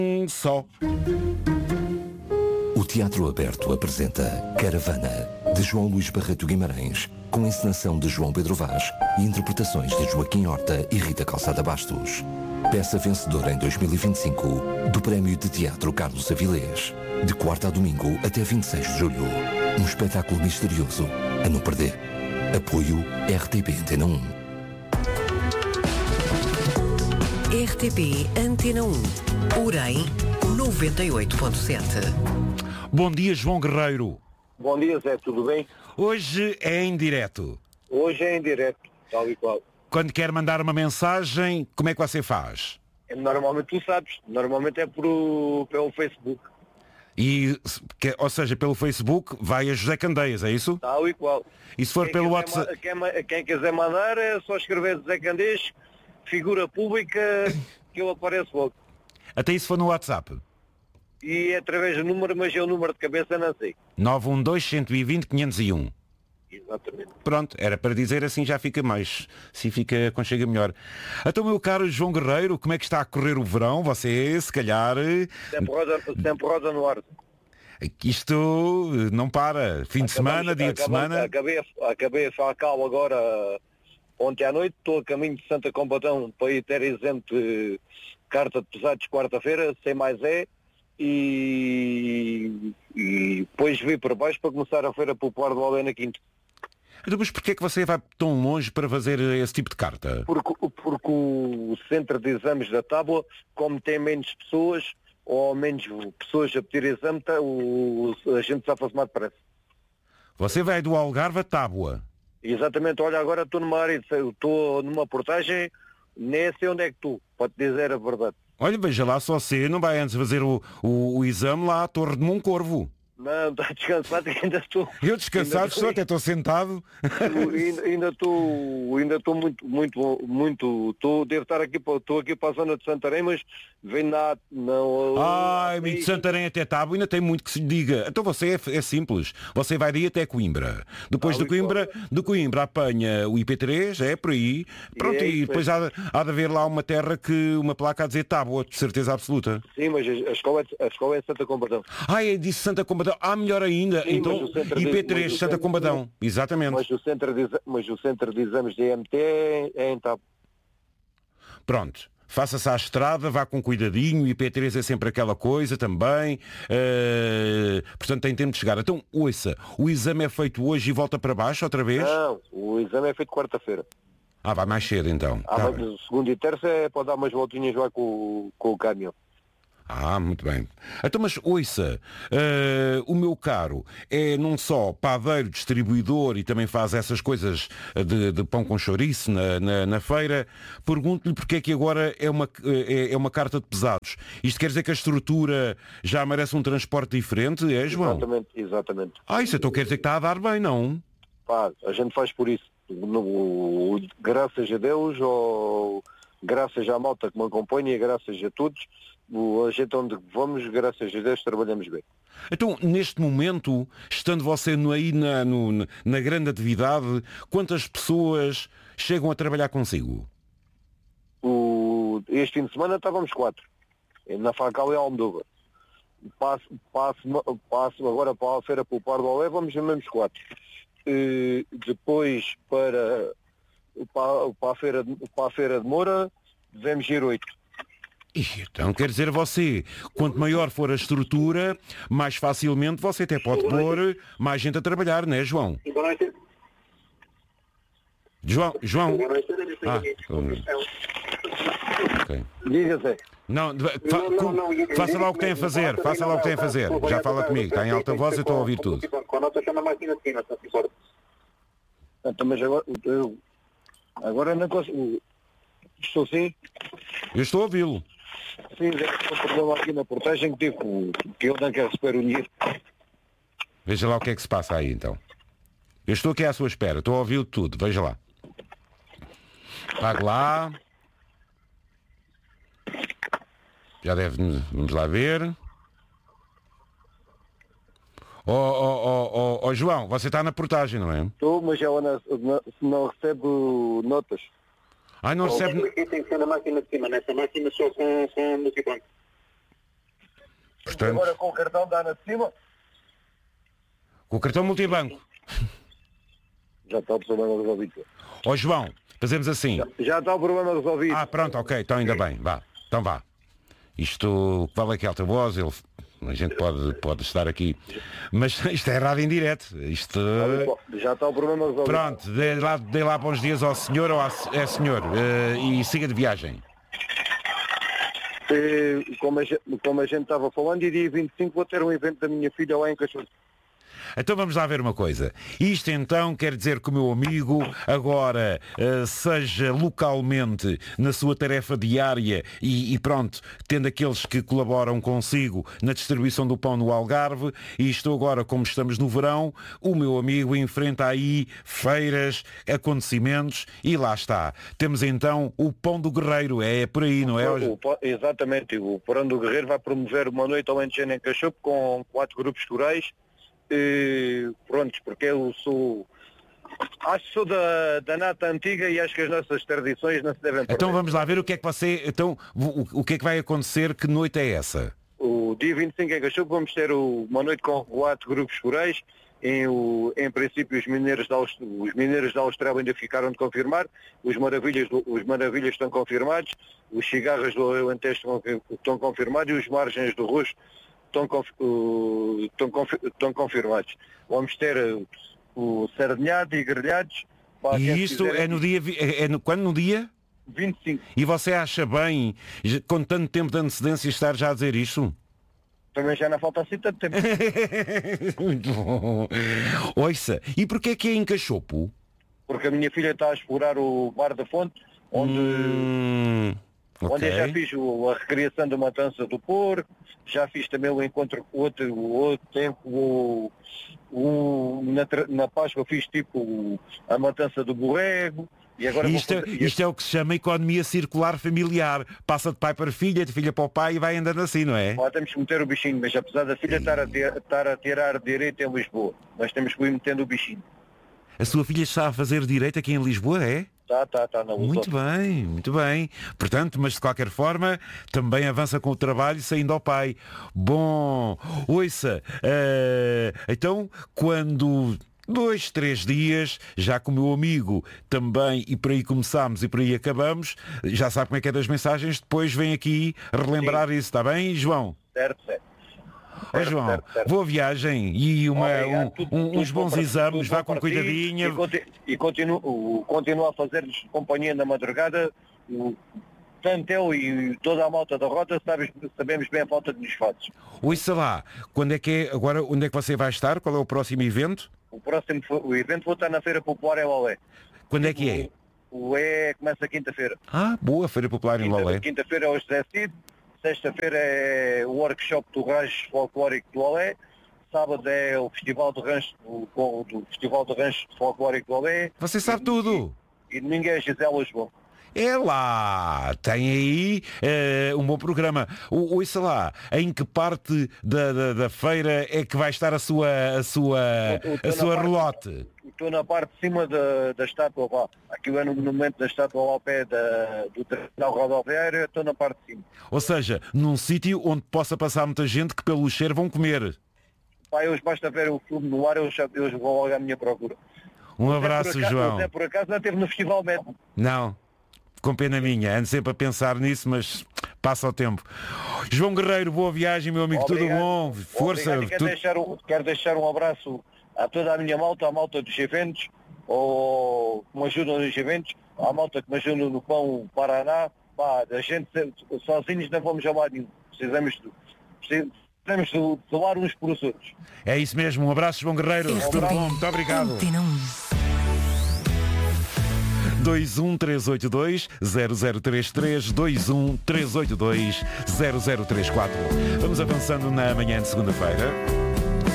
Só. O Teatro Aberto apresenta Caravana, de João Luís Barreto Guimarães, com encenação de João Pedro Vaz e interpretações de Joaquim Horta e Rita Calçada Bastos. Peça vencedora em 2025 do Prémio de Teatro Carlos Avilés. De quarta a domingo até 26 de julho. Um espetáculo misterioso a não perder. Apoio RTP Antena 1. RTP Antena 1. Orem 98.7. Bom dia, João Guerreiro. Bom dia, Zé, tudo bem? Hoje é em direto. Hoje é em direto, tal e qual. Quando quer mandar uma mensagem, como é que você faz? Normalmente tu sabes, normalmente é pelo Facebook. Ou seja, pelo Facebook vai a José Candeias, é isso? Tal e qual. E se for pelo WhatsApp? Quem quiser mandar é só escrever José Candeias, figura pública, que eu apareço logo. Até isso for no WhatsApp? E é através do número, mas é o número de cabeça, não sei. 912-120-501. Exatamente. Pronto, era para dizer assim já fica mais, se fica, conchega melhor. Então, meu caro João Guerreiro, como é que está a correr o verão? Você, se calhar... Sempre rosa no ar. Isto não para. Fim de semana, dia de semana... Acabei a Falcao agora, ontem à noite, estou a caminho de Santa Combadão para ir ter exemplo de carta de pesados quarta-feira, sem mais e depois vi para baixo para começar a Feira Popular do Além na Quinta. Então, mas porquê é que você vai tão longe para fazer esse tipo de carta? Porque o centro de exames da Tábua, como tem menos pessoas, ou menos pessoas a pedir exame, a gente já faz mais depressa. Você vai do Algarve a Tábua? Exatamente, olha, agora estou numa área, estou numa portagem, nem sei onde é que estou, pode dizer a verdade. Olha, veja lá, só você não vai antes fazer o exame lá à Torre de Moncorvo. Não, está descansado que ainda estou. Eu descansado estou, até estou sentado. Ainda estou muito, devo estar aqui, estou aqui para a zona de Santarém, mas vem na... De Santarém até Tábua ainda tem muito que se lhe diga. Então você é simples, você vai daí até Coimbra. Depois de Coimbra apanha o IP3, é por aí. Pronto, e depois há de haver lá uma terra uma placa a dizer Tábua, de certeza absoluta. Sim, mas a escola é Santa Combadão. Disse Santa Combadão. Melhor ainda. Sim, então, IP3, Santa Combadão. Exatamente. Mas o centro de exames de EMT é em Tábua. Pronto. Faça-se à estrada, vá com cuidadinho, IP3 é sempre aquela coisa também. Portanto, tem tempo de chegar. Então, ouça, o exame é feito hoje e volta para baixo outra vez? Não, o exame é feito quarta-feira. Vai mais cedo então. Segunda e terça é para dar umas voltinhas lá com o caminhão. Muito bem. Então, mas ouça, o meu caro é não só padeiro, distribuidor e também faz essas coisas de pão com chouriço na feira. Pergunto-lhe porque é que agora é uma carta de pesados. Isto quer dizer que a estrutura já merece um transporte diferente, é, João? Exatamente. Isso então quer dizer que está a dar bem, não? A gente faz por isso. Graças a Deus, ou graças à malta que me acompanha e graças a todos, a gente onde vamos, graças a Deus, trabalhamos bem. Então, neste momento, estando você aí na grande atividade, quantas pessoas chegam a trabalhar consigo? Este fim de semana estávamos 4. Na Facau e Almodóvar. Passo agora para a Feira Popular do Olé, vamos a mesmos 4. Depois para a Feira de Moura, devemos ir 8. Então quer dizer você, quanto maior for a estrutura, mais facilmente você até pode pôr mais gente a trabalhar, não é, João? João? Ok. Diga-se. Não, faça lá o que tem a fazer, Já fala comigo, está em alta voz, eu estou a ouvir tudo. Então, mas agora não consigo. Estou sim? Eu estou a ouvi-lo. Sim, é um problema aqui na portagem que eu não quero receber o dinheiro. Veja lá o que é que se passa aí, então. Eu estou aqui à sua espera, estou a ouvir tudo, veja lá. Pague lá. Já deve, vamos lá ver. João, você está na portagem, não é? Estou, mas ela não recebe notas. Não recebe... Aqui tem que ser na máquina de cima, nessa máquina só com o multibanco. Portanto, agora com o cartão dá na de cima. com o cartão multibanco. Já está o problema resolvido. Ó João, fazemos assim. Já está o problema resolvido. Ah, pronto, ok, então ainda bem, vá. Então vá. Isto, vale aqui alta voz, a gente pode estar aqui. Mas isto é errado em direto. Isto... Já está o problema resolvido. Pronto, dê lá bons dias ao senhor ou é senhor e siga de viagem. Como a gente estava falando, e dia 25 vou ter um evento da minha filha lá em Cachorro. Então vamos lá ver uma coisa. Isto então quer dizer que o meu amigo agora seja localmente na sua tarefa diária e pronto, tendo aqueles que colaboram consigo na distribuição do pão no Algarve, e isto agora, como estamos no verão, o meu amigo enfrenta aí feiras, acontecimentos e lá está. Temos então o Pão do Guerreiro, é por aí, não é? Exatamente, o Pão do Guerreiro vai promover uma noite alentejana em Cachopo com 4 grupos corais. Pronto, porque eu acho que sou da nata antiga e acho que as nossas tradições não se devem perder. Então vamos lá ver o que é que vai acontecer, que noite é essa? O dia 25 em Cachopo vamos ter uma noite com 4 grupos corais. Em princípio os mineiros da Austrália ainda ficaram de confirmar, os Maravilhas estão confirmados, os Cigarras do Alentejo estão confirmados e os Margens do Roxo estão confirmados. Vamos ter o Sardinhado e Grelhados. E isto é no dia... quando no dia? 25. E você acha bem, com tanto tempo de antecedência, estar já a dizer isto? Também já não falta assim tanto tempo. Muito bom. Ouça, e porquê que é em Cachopo? Porque a minha filha está a explorar o Bar da Fonte, onde eu já fiz a recriação da matança do porco, já fiz também o encontro com outro tempo, na Páscoa fiz tipo a matança do borrego. E agora isto é o que se chama economia circular familiar. Passa de pai para filha, de filha para o pai e vai andando assim, não é? Temos que meter o bichinho, mas apesar da filha estar a tirar direito em Lisboa, nós temos que ir metendo o bichinho. A sua filha está a fazer direito aqui em Lisboa, é? Está na luta. Muito bem. Portanto, mas de qualquer forma, também avança com o trabalho saindo ao pai. Bom, ouça, então, quando 2, 3 dias, já com o meu amigo também, e por aí começámos e por aí acabamos, já sabe como é que é das mensagens, depois vem aqui relembrar isso, está bem, João? Certo. João, certo. Boa viagem e uns bons exames, vá com cuidadinho. E continuo a fazer-lhes companhia na madrugada, tanto eu e toda a malta da rota sabemos bem a falta que nos fazes. Ouça lá, onde é que você vai estar? Qual é o próximo evento? O evento vou estar na Feira Popular em Lolé. Quando é que é? O começa quinta-feira. Boa, Feira Popular em Lolé. Quinta-feira é o José Cid, sexta-feira é o workshop do Rancho Folclórico de Lolé, sábado é o Festival do Rancho Folclórico de Lolé. Você sabe tudo! E domingo é Gisela Lisboa. É lá, tem aí um bom programa. Ouça lá, em que parte da feira é que vai estar a sua relote? Estou na parte de cima da estátua lá. Aqui é no monumento da estátua lá ao pé do terminal rodoviário, estou na parte de cima. Ou seja, num sítio onde possa passar muita gente que pelo cheiro vão comer. Hoje basta ver o filme no ar, eu vou logo à minha procura. Um abraço, João. Até por acaso não esteve no festival mesmo. Não. Com pena minha, ando sempre a pensar nisso, mas passa o tempo. João Guerreiro, boa viagem, meu amigo, Obrigado. Tudo bom, força. Quero deixar um abraço a toda a minha malta, à malta dos eventos, ou que me ajudam nos eventos, à malta que me ajuda no Pão Paraná. A gente sozinhos não vamos a lado nenhum. Precisamos de falar uns por os outros. É isso mesmo, um abraço, João Guerreiro. Tudo bom, muito obrigado. 21382-0033, 21382-0034. Vamos avançando na manhã de segunda-feira.